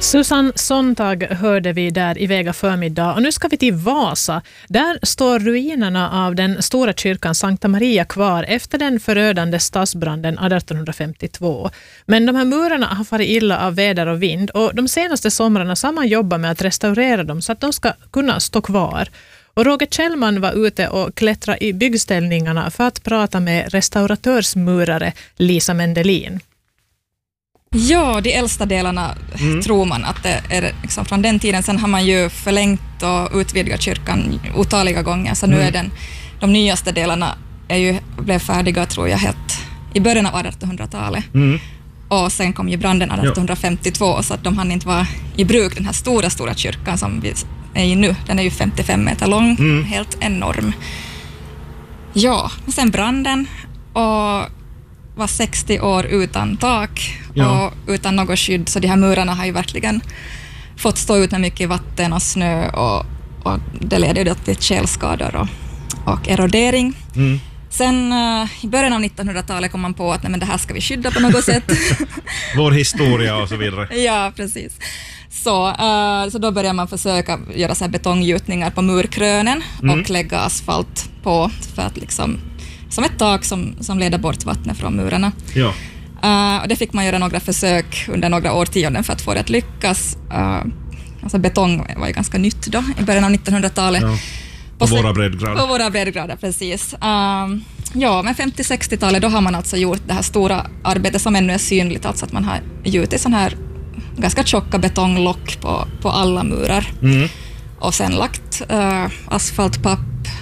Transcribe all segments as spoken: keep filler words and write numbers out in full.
Susanne Sontag hörde vi där i Vega förmiddag och nu ska vi till Vasa. Där står ruinerna av den stora kyrkan Sankta Maria kvar efter den förödande stadsbranden arton femtiotvå. Men de här murarna har farit illa av väder och vind och de senaste somrarna har man jobbat med att restaurera dem så att de ska kunna stå kvar. Och Roger Kjellman var ute och klättrade i byggställningarna för att prata med restauratörsmurare Lisa Mendelin. Ja, de äldsta delarna mm. tror man att det är liksom från den tiden. Sen har man ju förlängt och utvidgat kyrkan otaliga gånger. Så nu mm. är den, de nyaste delarna är ju, blev färdiga tror jag helt i början av artonhundratalet. Mm. Och sen kom ju branden arton femtiotvå ja. Så att de hann inte vara i bruk. Den här stora, stora kyrkan som vi är i nu, den är ju femtiofem meter lång. Mm. Helt enorm. Ja, men sen branden och var sextio år utan tak ja. och utan något skydd, så de här murarna har ju verkligen fått stå ut med mycket vatten och snö och, och det leder ju till tjälskador och, och erodering. Mm. Sen uh, i början av nittonhundratalet kom man på att nej, men det här ska vi skydda på något sätt. Vår historia och så vidare. Ja, precis. Så, uh, så då börjar man försöka göra så här betonggjutningar på murkrönen mm. och lägga asfalt på för att liksom som ett tak som, som leder bort vattnet från murarna. Ja. Uh, och det fick man göra några försök under några årtionden för att få det att lyckas. Uh, alltså betong var ju ganska nytt då, i början av nittonhundratalet. Ja. På, på våra breddgrader. På våra breddgrader, precis. Uh, ja, men femtio-sextiotalet då har man alltså gjort det här stora arbetet som ännu är synligt, alltså att man har gjutit sån här ganska tjocka betonglock på, på alla murar. Mm. Och sen lagt uh, asfaltpapp.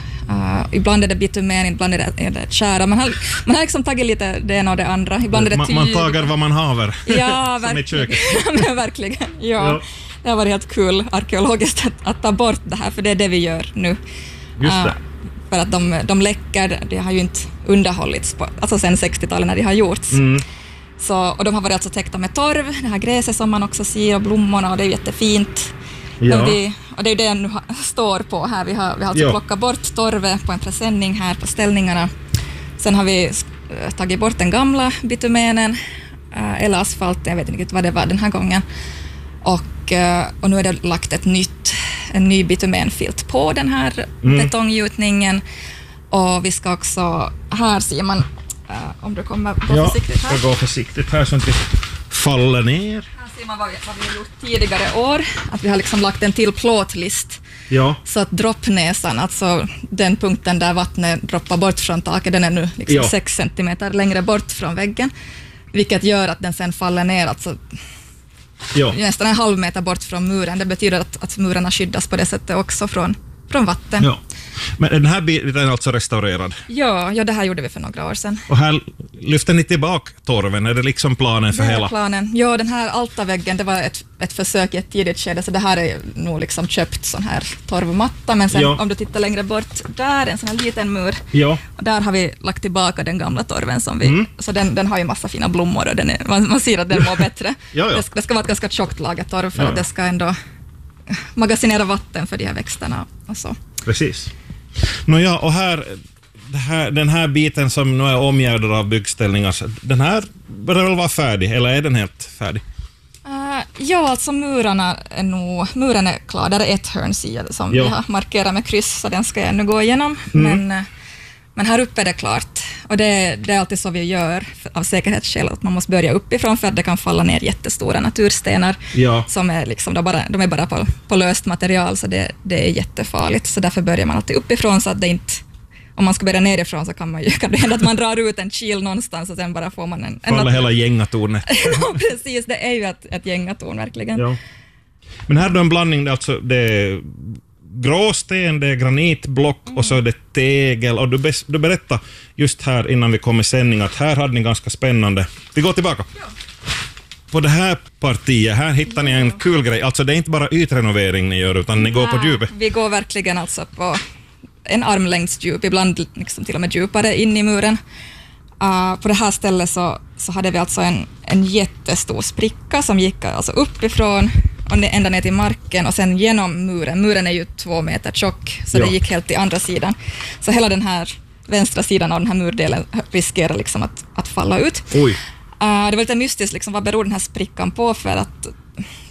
Uh, ibland är det bitumen, ibland är det, är det kära. Man har, man har liksom tagit lite det ena och det andra. Ibland är det man, man tagar vad man haver. Ja, verkligen. Men verkligen. Ja. Ja. Det har varit helt kul arkeologiskt att, att ta bort det här, för det är det vi gör nu. Just det. Uh, för att de, de läcker, det har ju inte underhållits på, alltså sen sextiotalet när det har gjorts. Mm. Så, och de har varit alltså täckta med torv, det här gräset som man också ser och blommorna, och det är jättefint. Ja. Vi, och det är det jag nu står på här. Vi har, vi har alltså ja. plockat bort torvet på en presenning här på ställningarna. Sen har vi tagit bort den gamla bitumenen äh, eller asfalten, jag vet inte riktigt vad det var den här gången. Och, äh, och nu är det lagt ett nytt, en ny bitumenfilt på den här mm. betonggjutningen. Och vi ska också, här ser man, äh, om du kommer gå ja, försiktigt här. Ja, gå försiktigt här så att vi faller ner. Vad vi, vad vi har gjort tidigare år, att vi har liksom lagt en till plåtlist ja. så att droppnäsan, alltså den punkten där vattnet droppar bort från taket, den är nu liksom ja. sex centimeter längre bort från väggen, vilket gör att den sen faller ner alltså ja. nästan en halv meter bort från muren. Det betyder att, att murarna skyddas på det sättet också från, från vatten. Ja. Men den här biten är alltså restaurerad? Ja, ja, det här gjorde vi för några år sedan. Och här lyfter ni tillbaka torven? Är det liksom planen för det hela? Planen. Ja, den här altarväggen, det var ett, ett försök i ett tidigt skede, så det här är nog liksom köpt sån här torvmatta, men sen ja. om du tittar längre bort, där är en sån här liten mur. Ja. Och där har vi lagt tillbaka den gamla torven som vi, mm. så den, den har ju massa fina blommor och den är, man, man ser att den mår bättre. ja, ja. Det, det ska vara ett ganska tjockt lager torv för ja. att det ska ändå magasinera vatten för de här växterna och så. Precis. Nåja, och här, här, den här biten som nu är omgärdad av byggställningar, den här börjar väl vara färdig, eller är den helt färdig? Uh, ja, alltså murarna är nog, muren är klar, där är ett hörnsida som ja. vi har markerat med kryss, så den ska jag nu gå igenom, mm. men, men här uppe är det klart, och det, det är alltid så vi gör av säkerhetsskäl, att man måste börja uppifrån för att det kan falla ner jättestora naturstenar ja. som är liksom, de, bara, de är bara på, på löst material, så det, det är jättefarligt, så därför börjar man alltid uppifrån, så att det inte, om man ska börja nerifrån så kan, man ju, kan det hända att man drar ut en kil någonstans och sen bara får man en... en Falla hela gängatornet. Ja, precis, det är ju ett, ett gängatorn verkligen. Ja. Men här är det en blandning, alltså det är gråsten, det är granitblock mm. och så är det tegel, och du, be, du berättade just här innan vi kom i sändning att här hade ni ganska spännande. Vi går tillbaka. Ja. På det här partiet, här hittar ni en kul grej, alltså det är inte bara ytrenovering ni gör, utan ni går ja, på djupet. Vi går verkligen alltså på en armlängds djup, ibland liksom till och med djupare in i muren. Uh, på det här stället så, så hade vi alltså en, en jättestor spricka som gick alltså uppifrån och ända ner till marken och sen genom muren. Muren är ju två meter tjock, så ja. det gick helt till andra sidan. Så hela den här vänstra sidan av den här murdelen riskerar liksom att, att falla ut. Oj. Uh, det var lite mystiskt, liksom, vad beror den här sprickan på? För att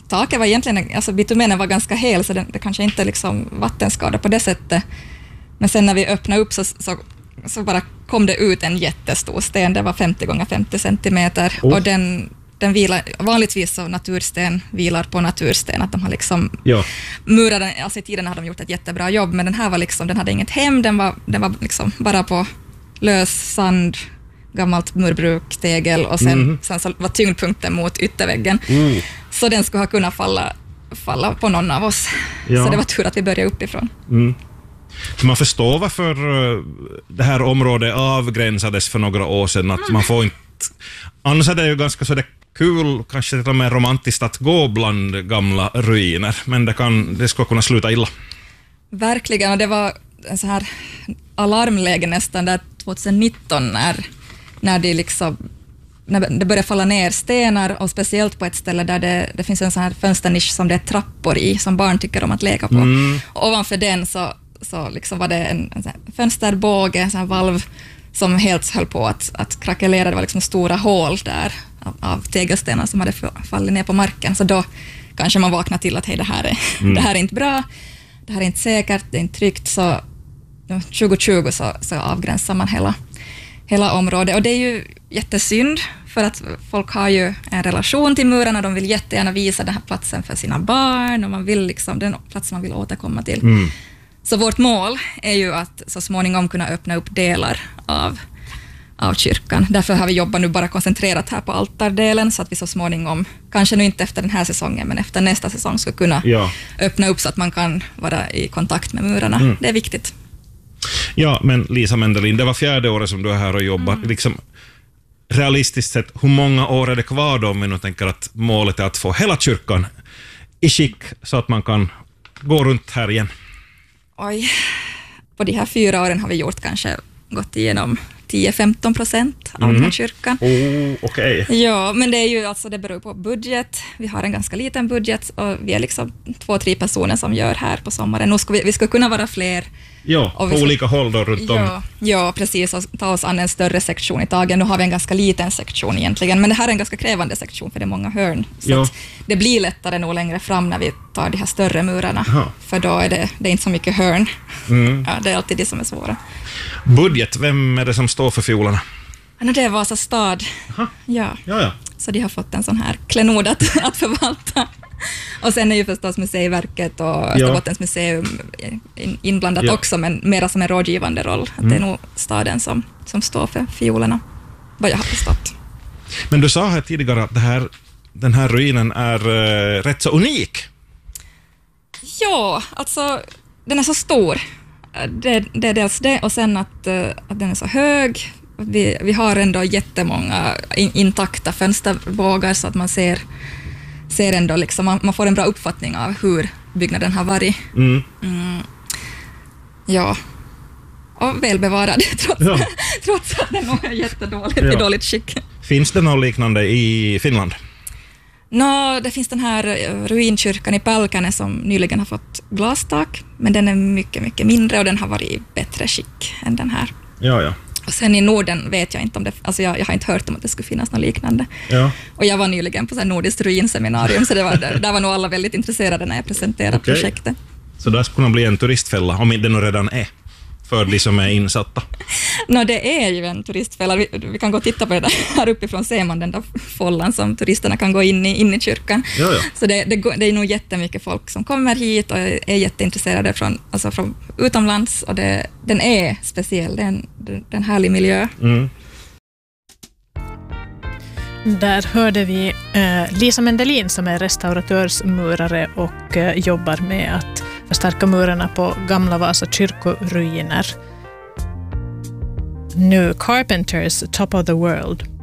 taket var egentligen, alltså bitumenen var ganska hel, så det, det kanske inte liksom vattenskada på det sättet. Men sen när vi öppnade upp så, så, så bara kom det ut en jättestor sten. Det var femtio gånger femtio centimeter. Oh. Och den, den vilar, vanligtvis så natursten vilar på natursten, att de har liksom ja. murat, alltså i tiden har de gjort ett jättebra jobb, men den här var liksom, den hade inget hem, den var, den var liksom bara på lös sand, gammalt murbruk, tegel, och sen, mm. sen så var tyngdpunkten mot ytterväggen. Mm. Så den skulle ha kunnat falla, falla på någon av oss. Ja. Så det var tur att vi började uppifrån. Mm. Man förstår varför det här området avgränsades för några år sedan, att mm. man får inte... Annars är det ju ganska så det kul, kanske till och med romantiskt att gå bland gamla ruiner, men det, kan, det skulle kunna sluta illa. Verkligen, och det var en så här alarmläge nästan där tjugonitton när, när, det liksom, när det började falla ner stenar, och speciellt på ett ställe där det, det finns en sån här fönsternisch som det är trappor i, som barn tycker om att leka på. Mm. Och ovanför den så, så liksom var det en, en sån här fönsterbåge, en sån här valv som helt höll på att, att krackelera. Det var liksom stora hål där av, av tegelstenar som hade fallit ner på marken. Så då kanske man vaknar till att hej, det här är, mm. det här är inte bra, det här är inte säkert, det är inte tryggt. Så tjugo tjugo så, så avgränsar man hela, hela området. Och det är ju jättesynd, för att folk har ju en relation till murarna. De vill jättegärna visa den här platsen för sina barn, och man vill liksom, den platsen man vill återkomma till. Mm. Så vårt mål är ju att så småningom kunna öppna upp delar av, av kyrkan. Därför har vi jobbat nu bara koncentrerat här på altardelen, så att vi så småningom, kanske nu inte efter den här säsongen, men efter nästa säsong, ska kunna ja. öppna upp så att man kan vara i kontakt med murarna. Mm. Det är viktigt. Ja, men Lisa Mendelin, det var fjärde året som du är här och jobbar. Mm. Liksom, realistiskt sett, hur många år är det kvar då, om vi nu tänker att målet är att få hela kyrkan i skick så att man kan gå runt här igen? Oj, på de här fyra åren har vi gjort kanske gått igenom tio till femton procent av mm. den här kyrkan. Oh, okej. Okay. Ja, men det är ju alltså, det beror på budget. Vi har en ganska liten budget, och vi är liksom två, tre personer som gör här på sommaren. Nu ska vi, vi ska kunna vara fler. Ja, på ska, olika håll då runt om. Ja, ja, precis, och ta oss an en större sektion i taget. Nu har vi en ganska liten sektion egentligen, men det här är en ganska krävande sektion, för det är många hörn. Så ja. att det blir lättare nog längre fram när vi tar de här större murarna. Aha. För då är det, det är inte så mycket hörn. Mm. Ja, det är alltid det som är svåra. Budget, vem är det som står för fiolerna? Ja, det är Vasa stad. Ja. Ja, ja. Så de har fått en sån här klenod att, att förvalta. Och sen är ju förstås Museiverket och Österbottens ja. museum inblandat ja. också, men mera som en rådgivande roll. Att mm. det är nog staden som, som står för fiolerna, vad jag har förstått. Men du sa här tidigare att det här, den här ruinen är uh, rätt så unik. Ja, alltså den är så stor. Det, det är dels det, och sen att, uh, att den är så hög. Vi, vi har ändå jättemånga in, intakta fönsterbågar, så att man ser ser ändå liksom, man, man får en bra uppfattning av hur byggnaden har varit. Mm. Mm. Ja. Och välbevarad, trots, ja. trots att den är jättedåligt ja. i dåligt skick. Finns det något liknande i Finland? Nå, det finns den här ruinkyrkan i Pälkäne som nyligen har fått glastak, men den är mycket, mycket mindre, och den har varit i bättre skick än den här. Ja, ja. Och sen i Norden vet jag inte om det, alltså jag, jag har inte hört om att det skulle finnas något liknande. Ja. Och jag var nyligen på så här nordiskt ruinseminarium, så det var, där, där var nog alla väldigt intresserade när jag presenterade okay. projektet. Så det skulle kunna bli en turistfälla, om det nu redan är, för de som är insatta? No, det är ju en turistfälla. Vi, vi kan gå och titta på det där. Här uppifrån ser man den där follan som turisterna kan gå in i, in i kyrkan. Ja, ja. Så det, det, det är nog jättemycket folk som kommer hit och är jätteintresserade från, alltså från utomlands. Och det, den är speciell, det är en, det är en härlig miljö. Mm. Där hörde vi eh, Lisa Mendelin som är restauratörsmurare och eh, jobbar med att förstärka murarna på gamla Vasa kyrkoruiner. Nu Carpenters Top of the World.